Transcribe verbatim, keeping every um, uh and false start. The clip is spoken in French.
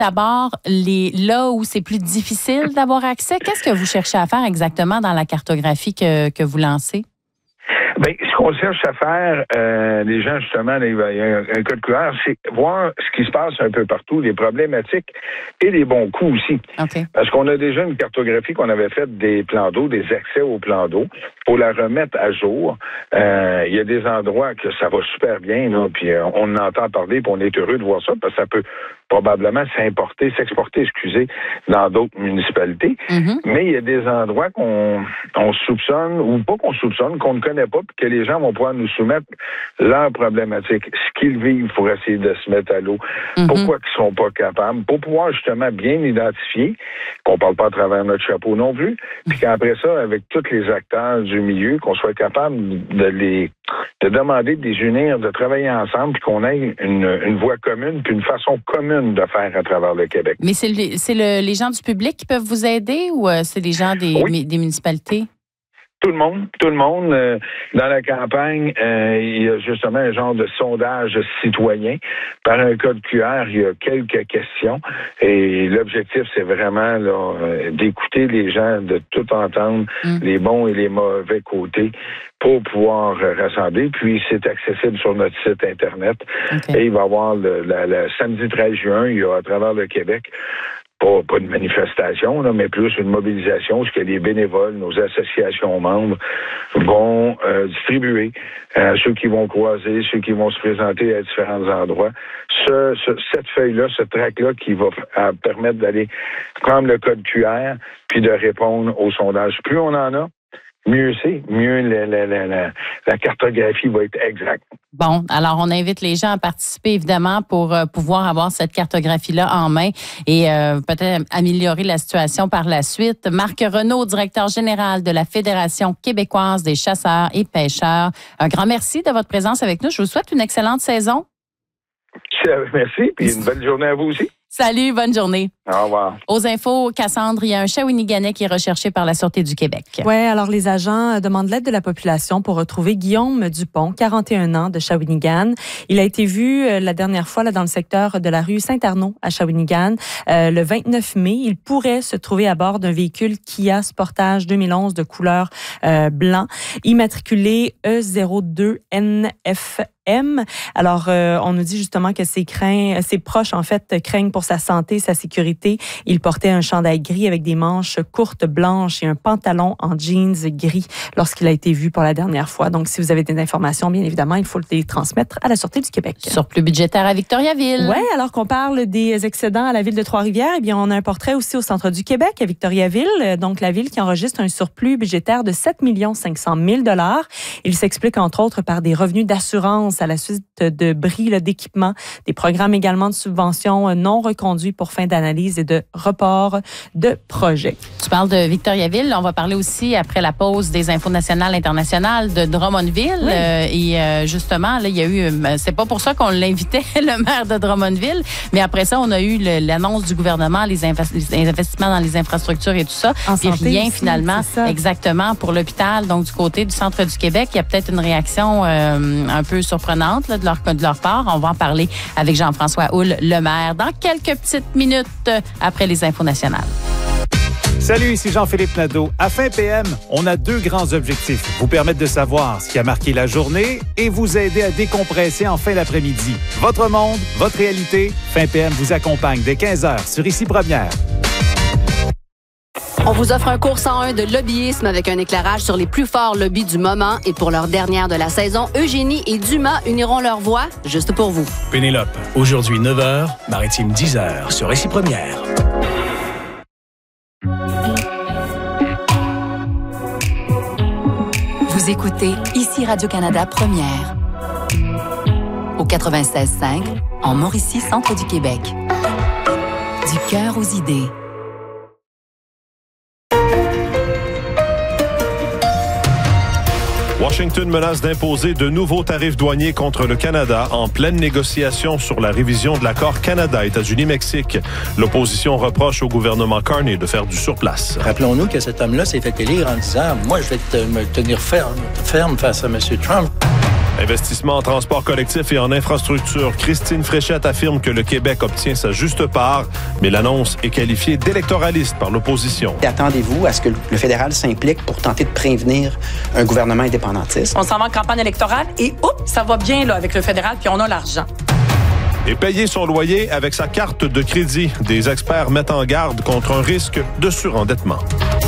d'abord les là où c'est plus difficile d'avoir accès. Qu'est-ce que vous cherchez à faire exactement dans la cartographie que, que vous lancez? Bien, ce qu'on cherche à faire, euh, les gens, justement, il y a un, un code Q R, c'est voir ce qui se passe un peu partout, les problématiques et les bons coups aussi. Okay. Parce qu'on a déjà une cartographie qu'on avait faite des plans d'eau, des accès aux plans d'eau. Pour la remettre à jour, euh, il y a des endroits que ça va super bien, là, puis euh, on en entend parler, puis on est heureux de voir ça, parce que ça peut probablement s'importer, s'exporter, excusez, dans d'autres municipalités. Mm-hmm. Mais il y a des endroits qu'on on soupçonne, ou pas qu'on soupçonne, qu'on ne connaît pas, puis que les gens vont pouvoir nous soumettre leurs problématiques, ce qu'ils vivent pour essayer de se mettre à l'eau, mm-hmm. pourquoi ils sont pas capables, pour pouvoir justement bien identifier, qu'on parle pas à travers notre chapeau non plus, puis qu'après ça, avec tous les acteurs du milieu, qu'on soit capable de les de demander de les unir, de travailler ensemble, puis qu'on ait une, une voie commune, puis une façon commune de faire à travers le Québec. Mais c'est, le, c'est le, les gens du public qui peuvent vous aider ou euh, c'est les gens des, oui. des municipalités? Tout le monde, tout le monde. Euh, dans la campagne, euh, il y a justement un genre de sondage citoyen. Par un code Q R, il y a quelques questions. Et l'objectif, c'est vraiment là, euh, d'écouter les gens, de tout entendre, mm. les bons et les mauvais côtés, pour pouvoir euh, rassembler. Puis, c'est accessible sur notre site Internet. Okay. Et il va y avoir le, la, la, samedi treize juin, il y a à travers le Québec, Pas, pas une manifestation, là, mais plus une mobilisation, ce que les bénévoles, nos associations membres vont euh, distribuer à ceux qui vont croiser, ceux qui vont se présenter à différents endroits. Ce, ce, cette feuille-là, ce tract-là qui va f- permettre d'aller prendre le code Q R puis de répondre au sondage. Plus on en a, mieux c'est, mieux la, la, la, la, la cartographie va être exacte. Bon, alors on invite les gens à participer évidemment pour euh, pouvoir avoir cette cartographie-là en main et euh, peut-être améliorer la situation par la suite. Marc Renaud, directeur général de la Fédération québécoise des chasseurs et pêcheurs. Un grand merci de votre présence avec nous. Je vous souhaite une excellente saison. Merci, puis une belle journée à vous aussi. Salut, bonne journée. Au revoir. Aux infos, Cassandre, il y a un Shawiniganais qui est recherché par la Sûreté du Québec. Oui, alors les agents demandent l'aide de la population pour retrouver Guillaume Dupont, quarante et un ans, de Shawinigan. Il a été vu euh, la dernière fois là, dans le secteur de la rue Saint-Arnaud à Shawinigan. Euh, le vingt-neuf mai, il pourrait se trouver à bord d'un véhicule Kia Sportage deux mille onze de couleur euh, blanc, immatriculé E zéro deux N F M. Alors, euh, on nous dit justement que ses, craints, ses proches, en fait, craignent pour sa santé, sa sécurité. Il portait un chandail gris avec des manches courtes blanches et un pantalon en jeans gris lorsqu'il a été vu pour la dernière fois. Donc, si vous avez des informations, bien évidemment, il faut les transmettre à la Sûreté du Québec. Surplus budgétaire à Victoriaville. Oui, alors qu'on parle des excédents à la ville de Trois-Rivières, eh bien, on a un portrait aussi au centre du Québec, à Victoriaville. Donc, la ville qui enregistre un surplus budgétaire de sept millions cinq cent mille dollars. Il s'explique, entre autres, par des revenus d'assurance à la suite de bris là, d'équipement, des programmes également de subventions non reconduits pour fin d'analyse et de report de projets. Tu parles de Victoriaville. On va parler aussi, après la pause des infos nationales internationales, de Drummondville. Oui. Euh, et euh, justement, là, il y a eu... C'est pas pour ça qu'on l'invitait, le maire de Drummondville, mais après ça, on a eu le, l'annonce du gouvernement, les, invest- les investissements dans les infrastructures et tout ça. En puis santé rien, aussi, finalement, exactement, pour l'hôpital. Donc, du côté du centre du Québec, il y a peut-être une réaction euh, un peu surprenante là, de, leur, de leur part. On va en parler avec Jean-François Houle, le maire, dans quelques petites minutes après les infos nationales. Salut, ici Jean-Philippe Nadeau. À Fin P M, on a deux grands objectifs. Vous permettre de savoir ce qui a marqué la journée et vous aider à décompresser en fin d'après-midi. Votre monde, votre réalité. Fin P M vous accompagne dès quinze heures sur Ici Première. On vous offre un cours cent un de lobbyisme avec un éclairage sur les plus forts lobbies du moment. Et pour leur dernière de la saison, Eugénie et Dumas uniront leurs voix juste pour vous. Pénélope, aujourd'hui neuf heures, Maritime dix heures sur Ici Première. Vous écoutez Ici Radio-Canada Première. Au quatre-vingt-seize cinq, en Mauricie, centre du Québec. Du cœur aux idées. Washington menace d'imposer de nouveaux tarifs douaniers contre le Canada en pleine négociation sur la révision de l'accord Canada-États-Unis-Mexique. L'opposition reproche au gouvernement Carney de faire du surplace. Rappelons-nous que cet homme-là s'est fait élire en disant « Moi, je vais te, me tenir ferme, ferme face à M. Trump ». Investissement en transport collectif et en infrastructure. Christine Fréchette affirme que le Québec obtient sa juste part, mais l'annonce est qualifiée d'électoraliste par l'opposition. Attendez-vous à ce que le fédéral s'implique pour tenter de prévenir un gouvernement indépendantiste. On s'en va en campagne électorale et oups, ça va bien là avec le fédéral puis on a l'argent. Et payer son loyer avec sa carte de crédit. Des experts mettent en garde contre un risque de surendettement.